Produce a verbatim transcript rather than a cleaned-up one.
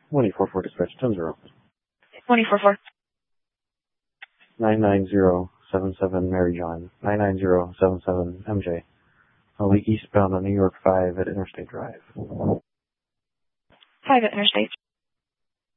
one eight four four dispatch, ten zero. one eight four four. nine nine zero seven seven Mary John, nine nine zero seven seven M J. I'll be eastbound on New York five at Interstate Drive. five at Interstate.